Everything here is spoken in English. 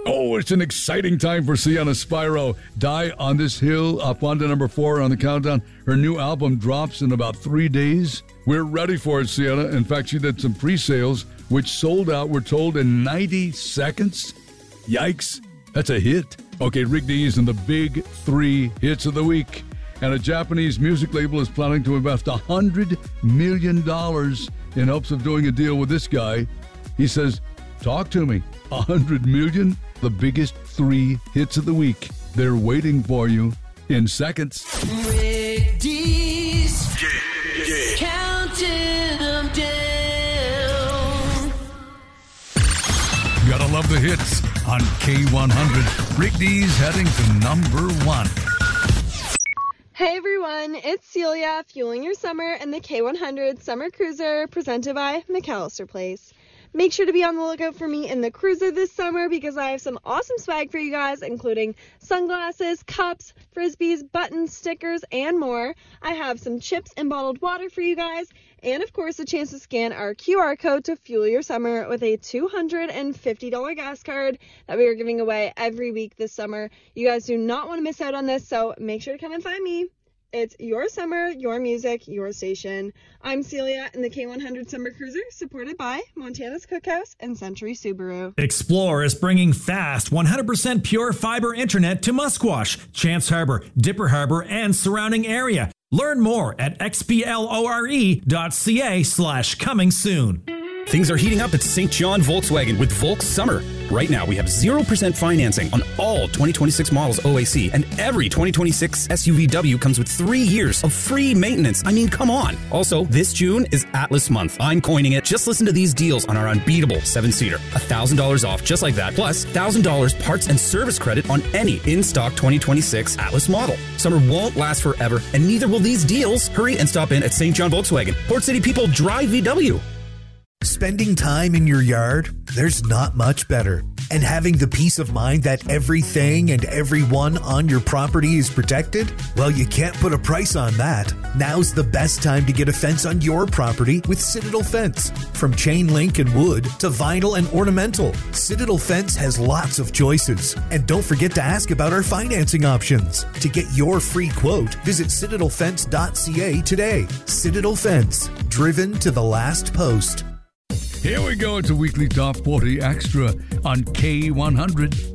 Oh, it's an exciting time for Sienna Spyro. Die on This Hill, up on to number 4 on the countdown. Her new album drops in about 3 days. We're ready for it, Sienna. In fact, she did some pre-sales, which sold out, we're told, in 90 seconds. Yikes, that's a hit. Okay, Rick Dees and the big 3 hits of the week. And a Japanese music label is planning to invest $100 million in hopes of doing a deal with this guy. He says, talk to me. $100 million? The biggest 3 hits of the week. They're waiting for you in seconds. Rick Dees, counting them down. Gotta love the hits on K100. Rick Dees heading to number 1. Hey everyone, it's Celia, fueling your summer in the K100 Summer Cruiser, presented by McAllister Place. Make sure to be on the lookout for me in the cruiser this summer because I have some awesome swag for you guys, including sunglasses, cups, frisbees, buttons, stickers, and more. I have some chips and bottled water for you guys, and of course a chance to scan our QR code to fuel your summer with a $250 gas card that we are giving away every week this summer. You guys do not want to miss out on this, so make sure to come and find me. It's your summer, your music, your station. I'm Celia in the K100 Summer Cruiser, supported by Montana's Cookhouse and Century Subaru. Explore is bringing fast, 100% pure fiber internet to Musquash, Chance Harbor, Dipper Harbor, and surrounding area. Learn more at xplore.ca/coming soon. Things are heating up at St. John Volkswagen with Volks Summer. Right now, we have 0% financing on all 2026 models OAC, and every 2026 SUVW comes with 3 years of free maintenance. I mean, come on. Also, this June is Atlas Month. I'm coining it. Just listen to these deals on our unbeatable 7-seater. $1,000 off just like that, plus $1,000 parts and service credit on any in-stock 2026 Atlas model. Summer won't last forever, and neither will these deals. Hurry and stop in at St. John Volkswagen. Port City people drive VW. Spending time in your yard, there's not much better. And having the peace of mind that everything and everyone on your property is protected? Well, you can't put a price on that. Now's the best time to get a fence on your property with Citadel Fence. From chain link and wood to vinyl and ornamental, Citadel Fence has lots of choices. And don't forget to ask about our financing options. To get your free quote, visit citadelfence.ca today. Citadel Fence, driven to the last post. Here we go. It's a weekly Top 40 Extra on K100.